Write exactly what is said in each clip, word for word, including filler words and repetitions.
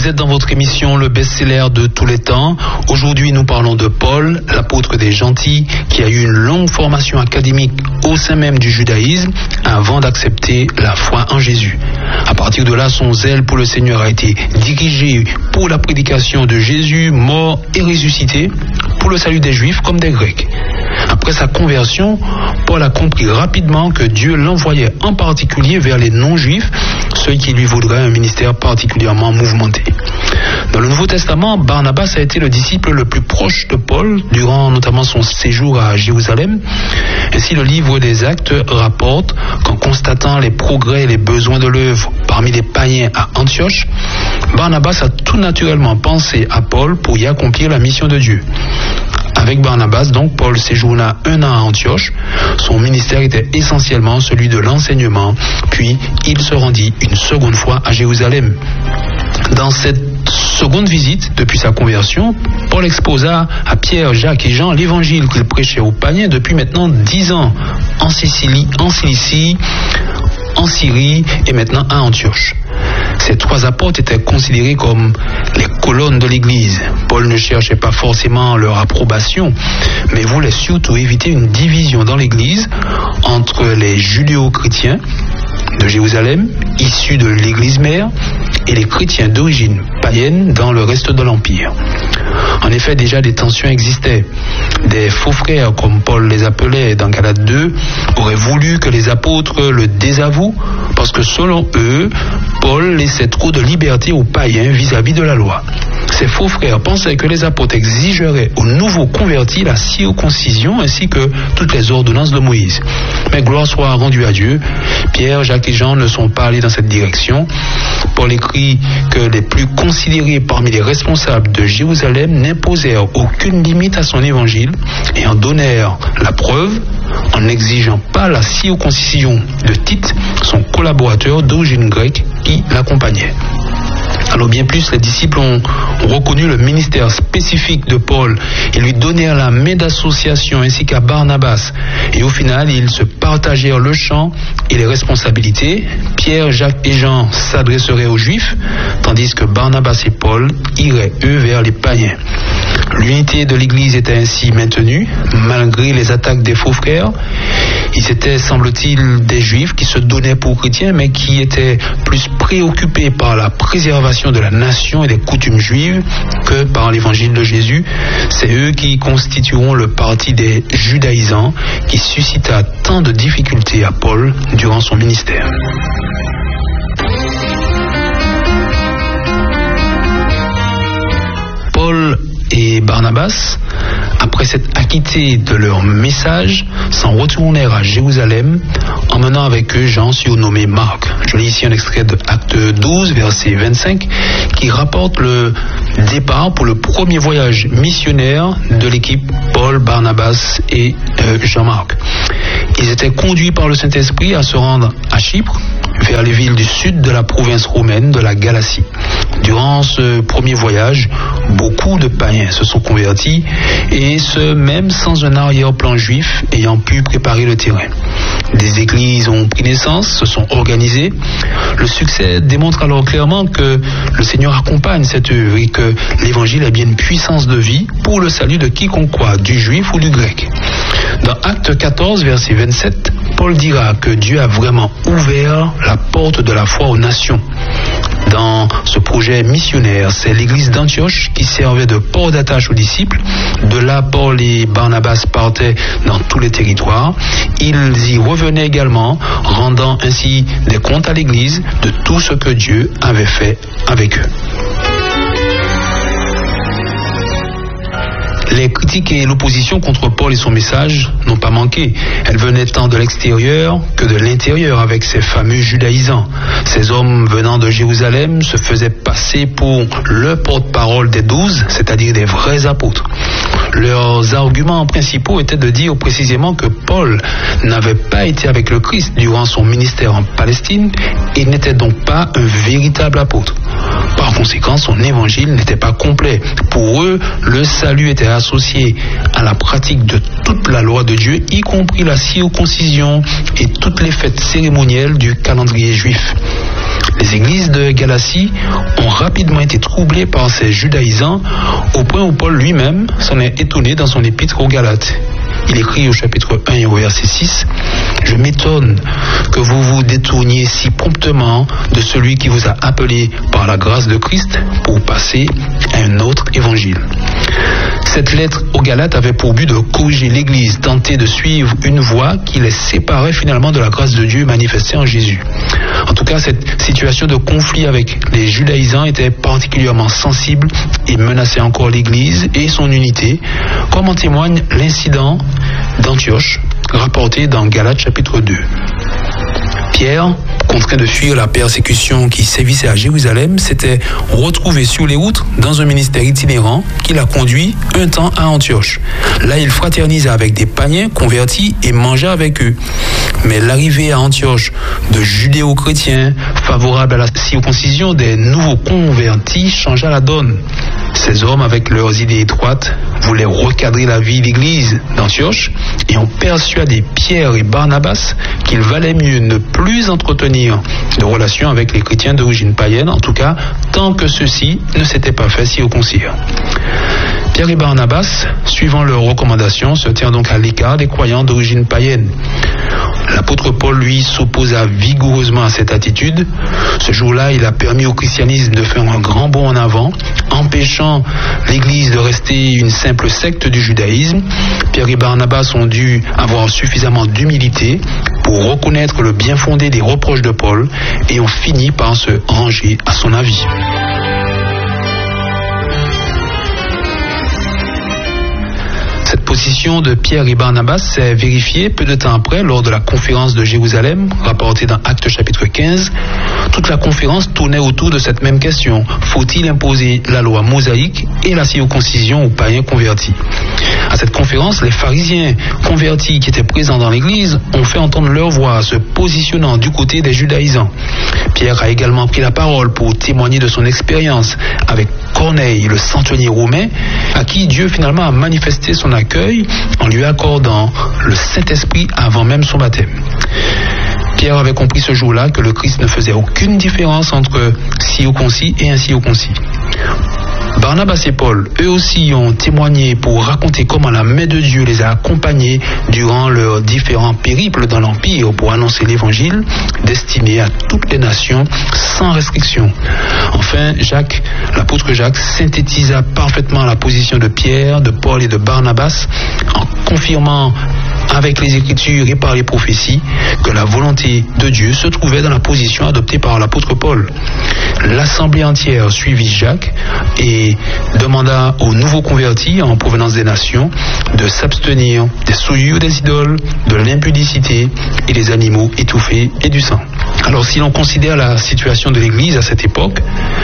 Vous êtes dans votre émission Le Best-Seller de tous les temps. Aujourd'hui, nous parlons de Paul, l'apôtre des gentils, qui a eu une longue formation académique au sein même du judaïsme avant d'accepter la foi en Jésus. À partir de là, son zèle pour le Seigneur a été dirigé pour la prédication de Jésus, mort et ressuscité, pour le salut des Juifs comme des Grecs. Après sa conversion, Paul a compris rapidement que Dieu l'envoyait en particulier vers les non-juifs, ceux qui lui voudraient un ministère particulièrement mouvementé. Dans le Nouveau Testament, Barnabas a été le disciple le plus proche de Paul durant notamment son séjour à Jérusalem. Ainsi, le livre des Actes rapporte qu'en constatant les progrès et les besoins de l'œuvre parmi les païens à Antioche, Barnabas a tout naturellement pensé à Paul pour y accomplir la mission de Dieu. Avec Barnabas, donc, Paul séjourna un an à Antioche. Son ministère était essentiellement celui de l'enseignement, puis il se rendit une seconde fois à Jérusalem. Dans cette seconde visite, depuis sa conversion, Paul exposa à Pierre, Jacques et Jean l'évangile qu'il prêchait aux païens depuis maintenant dix ans, en Sicile, en Cilicie, en Syrie et maintenant à Antioche. Ces trois apôtres étaient considérés comme les colonnes de l'Église. Paul ne cherchait pas forcément leur approbation, mais voulait surtout éviter une division dans l'Église entre les judéo-chrétiens de Jérusalem, issus de l'Église mère, et les chrétiens d'origine païenne dans le reste de l'Empire. En effet, déjà des tensions existaient. Des faux frères, comme Paul les appelait dans Galates deux, auraient voulu que les apôtres le désavouent parce que selon eux, Paul laissait trop de liberté aux païens vis-à-vis de la loi. Ces faux frères pensaient que les apôtres exigeraient aux nouveaux convertis la circoncision ainsi que toutes les ordonnances de Moïse. Mais gloire soit rendue à Dieu, Pierre, Jacques et Jean ne sont pas allés dans cette direction. Paul écrit que les plus considérés parmi les responsables de Jérusalem n'imposèrent aucune limite à son évangile et en donnèrent la preuve en n'exigeant pas la circoncision de Tite, son collaborateur d'origine grecque qui l'accompagnait. Alors bien plus, les disciples ont reconnu le ministère spécifique de Paul et lui donnèrent la main d'association ainsi qu'à Barnabas. Et au final, ils se partagèrent le champ et les responsabilités. Pierre, Jacques et Jean s'adresseraient aux Juifs, tandis que Barnabas et Paul iraient, eux, vers les païens. L'unité de l'Église était ainsi maintenue, malgré les attaques des faux frères. Ils étaient, semble-t-il, des Juifs qui se donnaient pour chrétiens, mais qui étaient plus préoccupés par la préservation de la nation et des coutumes juives que par l'évangile de Jésus. C'est eux qui constitueront le parti des judaïsants qui suscita tant de difficultés à Paul durant son ministère. Paul et Barnabas, après s'être acquittés de leur message, s'en retournèrent à Jérusalem, emmenant avec eux Jean surnommé Marc. Je lis ici un extrait de Acte douze, verset vingt-cinq, qui rapporte le départ pour le premier voyage missionnaire de l'équipe Paul, Barnabas et euh, Jean-Marc. Ils étaient conduits par le Saint-Esprit à se rendre à Chypre, vers les villes du sud de la province romaine de la Galatie. Durant ce premier voyage, beaucoup de païens se sont convertis, et ce même sans un arrière-plan juif ayant pu préparer le terrain. Des églises ont pris naissance, se sont organisées. Le succès démontre alors clairement que le Seigneur accompagne cette œuvre et que l'évangile est bien une puissance de vie pour le salut de quiconque croit, du juif ou du grec. Dans Acte quatorze, verset vingt-sept, Paul dira que Dieu a vraiment ouvert la porte de la foi aux nations. Dans ce projet missionnaire, c'est l'église d'Antioche qui servait de port d'attache aux disciples. De là, Paul et Barnabas partaient dans tous les territoires. Ils y revenaient également, rendant ainsi des comptes à l'église de tout ce que Dieu avait fait avec eux. Les critiques et l'opposition contre Paul et son message n'ont pas manqué. Elles venaient tant de l'extérieur que de l'intérieur avec ces fameux judaïsants. Ces hommes venant de Jérusalem se faisaient passer pour le porte-parole des douze, c'est-à-dire des vrais apôtres. Leurs arguments principaux étaient de dire précisément que Paul n'avait pas été avec le Christ durant son ministère en Palestine et n'était donc pas un véritable apôtre. Par conséquent, son évangile n'était pas complet. Pour eux, le salut était associé à la pratique de toute la loi de Dieu, y compris la circoncision et toutes les fêtes cérémonielles du calendrier juif. Les églises de Galatie ont rapidement été troublées par ces judaïsants au point où Paul lui-même s'en est étonné dans son épître aux Galates. Il écrit au chapitre un et au verset six, « Je m'étonne que vous vous détourniez si promptement de celui qui vous a appelé par la grâce de Christ pour passer à un autre évangile. » Cette lettre aux Galates avait pour but de corriger l'Église, tenter de suivre une voie qui les séparait finalement de la grâce de Dieu manifestée en Jésus. En tout cas, cette situation de conflit avec les judaïsants était particulièrement sensible et menaçait encore l'Église et son unité, comme en témoigne l'incident d'Antioche, rapporté dans Galates chapitre deux. Pierre, contraint de fuir la persécution qui sévissait à Jérusalem, s'était retrouvé sur les routes dans un ministère itinérant qui l'a conduit un temps à Antioche. Là, il fraternisa avec des païens convertis et mangea avec eux. Mais l'arrivée à Antioche de judéo-chrétiens favorables à la circoncision des nouveaux convertis changea la donne. Ces hommes, avec leurs idées étroites, voulaient recadrer la vie d'église d'Antioche et ont persuadé Pierre et Barnabas qu'il valait mieux ne plus entretenir de relations avec les chrétiens d'origine païenne, en tout cas tant que ceux-ci ne s'étaient pas fait circoncire. Pierre et Barnabas, suivant leurs recommandations, se tirent donc à l'écart des croyants d'origine païenne. L'apôtre Paul, lui, s'opposa vigoureusement à cette attitude. Ce jour-là, il a permis au christianisme de faire un grand bond en avant, empêchant l'Église de rester une simple secte du judaïsme. Pierre et Barnabas ont dû avoir suffisamment d'humilité pour reconnaître le bien fondé des reproches de Paul et ont fini par se ranger à son avis. Cette position de Pierre et Barnabas s'est vérifiée peu de temps après lors de la conférence de Jérusalem, rapportée dans Actes chapitre quinze. Toute la conférence tournait autour de cette même question. Faut-il imposer la loi mosaïque et la circoncision aux païens convertis? À cette conférence, les pharisiens convertis qui étaient présents dans l'église ont fait entendre leur voix, se positionnant du côté des judaïsants. Pierre a également pris la parole pour témoigner de son expérience avec Corneille, le centenier romain, à qui Dieu finalement a manifesté son accueil en lui accordant le Saint-Esprit avant même son baptême. Pierre avait compris ce jour-là que le Christ ne faisait aucune différence entre circoncis et incirconcis. Barnabas et Paul, eux aussi, ont témoigné pour raconter comment la main de Dieu les a accompagnés durant leurs différents périples dans l'Empire pour annoncer l'Évangile destiné à toutes les nations sans restriction. Enfin, Jacques, l'apôtre Jacques, synthétisa parfaitement la position de Pierre, de Paul et de Barnabas en confirmant avec les Écritures et par les prophéties que la volonté de Dieu se trouvait dans la position adoptée par l'apôtre Paul. L'assemblée entière suivit Jacques et demanda aux nouveaux convertis en provenance des nations de s'abstenir des souillures des idoles, de l'impudicité et des animaux étouffés et du sang. Alors, si l'on considère la situation de l'Église à cette époque,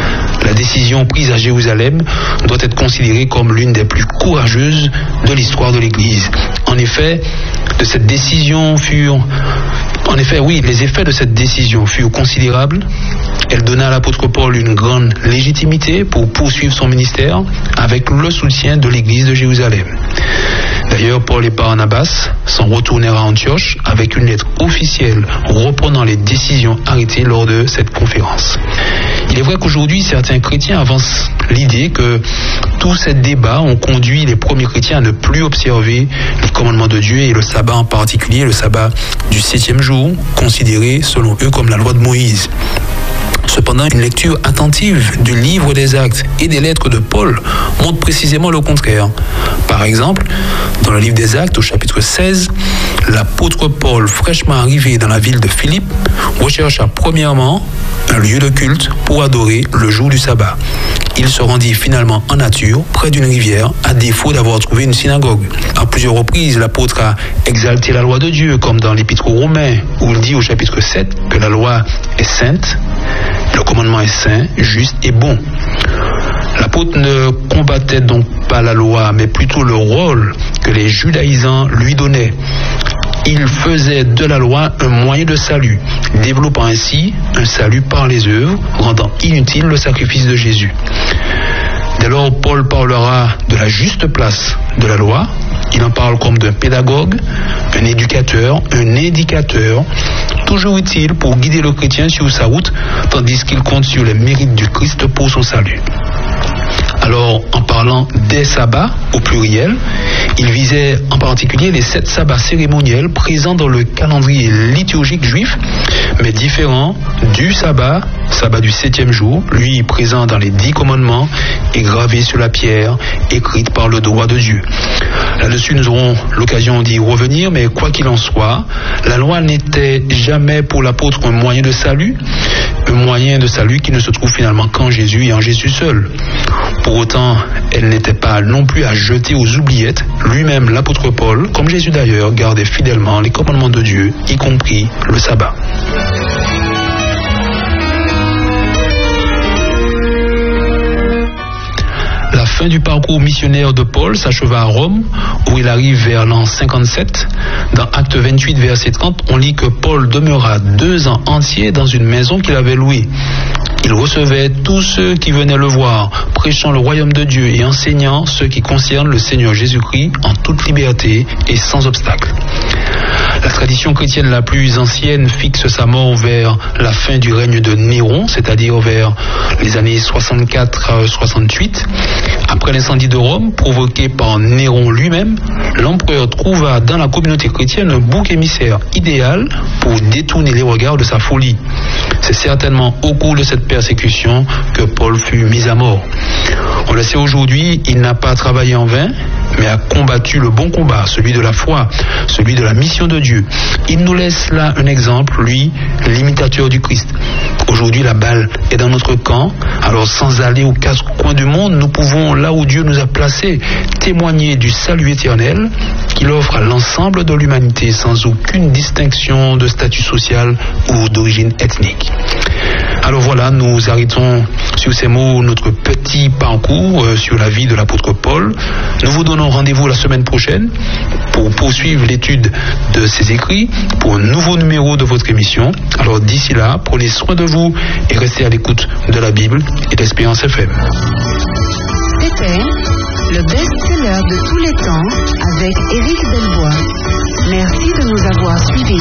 la décision prise à Jérusalem doit être considérée comme l'une des plus courageuses de l'histoire de l'Église. En effet, de cette décision furent, en effet, oui, les effets de cette décision furent considérables. Elle donna à l'apôtre Paul une grande légitimité pour poursuivre son ministère avec le soutien de l'Église de Jérusalem. D'ailleurs, Paul et Barnabas s'en retournèrent à Antioche avec une lettre officielle reprenant les décisions arrêtées lors de cette conférence. Il est vrai qu'aujourd'hui, certains chrétiens avancent l'idée que tous ces débats ont conduit les premiers chrétiens à ne plus observer les commandements de Dieu et le sabbat en particulier, le sabbat du septième jour, considéré selon eux comme la loi de Moïse. Cependant, une lecture attentive du livre des Actes et des lettres de Paul montre précisément le contraire. Par exemple, dans le livre des Actes, au chapitre seize, l'apôtre Paul, fraîchement arrivé dans la ville de Philippe, rechercha premièrement un lieu de culte pour adorer le jour du sabbat. Il se rendit finalement en nature, près d'une rivière, à défaut d'avoir trouvé une synagogue. À plusieurs reprises, l'apôtre a exalté la loi de Dieu, comme dans l'Épître aux Romains, où il dit au chapitre sept que la loi est sainte, le commandement est saint, juste et bon. L'apôtre ne combattait donc pas la loi, mais plutôt le rôle que les judaïsants lui donnaient. Il faisait de la loi un moyen de salut, développant ainsi un salut par les œuvres, rendant inutile le sacrifice de Jésus. Dès lors, Paul parlera de la juste place de la loi. Il en parle comme d'un pédagogue, un éducateur, un indicateur, toujours utile pour guider le chrétien sur sa route, tandis qu'il compte sur les mérites du Christ pour son salut. Alors, en parlant des sabbats, au pluriel, il visait en particulier les sept sabbats cérémoniels présents dans le calendrier liturgique juif, mais différents du sabbat, sabbat du septième jour, lui présent dans les dix commandements et gravé sur la pierre, écrite par le doigt de Dieu. Là-dessus, nous aurons l'occasion d'y revenir, mais quoi qu'il en soit, la loi n'était jamais pour l'apôtre un moyen de salut, un moyen de salut qui ne se trouve finalement qu'en Jésus et en Jésus seul. Pour autant, elle n'était pas non plus à jeter aux oubliettes. Lui-même, l'apôtre Paul, comme Jésus d'ailleurs, gardait fidèlement les commandements de Dieu, y compris le sabbat. La fin du parcours missionnaire de Paul s'acheva à Rome, où il arrive vers l'an cinquante-sept. Dans Acte vingt-huit, verset trente, on lit que Paul demeura deux ans entiers dans une maison qu'il avait louée. Il recevait tous ceux qui venaient le voir, prêchant le royaume de Dieu et enseignant ce qui concerne le Seigneur Jésus-Christ en toute liberté et sans obstacle. La tradition chrétienne la plus ancienne fixe sa mort vers la fin du règne de Néron, c'est-à-dire vers les années soixante-quatre à soixante-huit. Après l'incendie de Rome, provoqué par Néron lui-même, l'empereur trouva dans la communauté chrétienne un bouc émissaire idéal pour détourner les regards de sa folie. C'est certainement au cours de cette persécution que Paul fut mis à mort. On le sait aujourd'hui, il n'a pas travaillé en vain, mais a combattu le bon combat, celui de la foi, celui de la mission de Dieu. Il nous laisse là un exemple, lui, l'imitateur du Christ. Aujourd'hui, la balle est dans notre camp, alors sans aller aux quatre coins du monde, nous pouvons, là où Dieu nous a placés, témoigner du salut éternel qu'il offre à l'ensemble de l'humanité sans aucune distinction de statut social ou d'origine ethnique. Alors voilà, nous arrêtons sur ces mots notre petit parcours euh, sur la vie de l'apôtre Paul. Nous vous donnons rendez-vous la semaine prochaine pour poursuivre l'étude de ses écrits, pour un nouveau numéro de votre émission. Alors d'ici là, prenez soin de vous et restez à l'écoute de la Bible et d'Espérance F M. C'était le best-seller de tous les temps avec Éric Delbois. Merci de nous avoir suivis.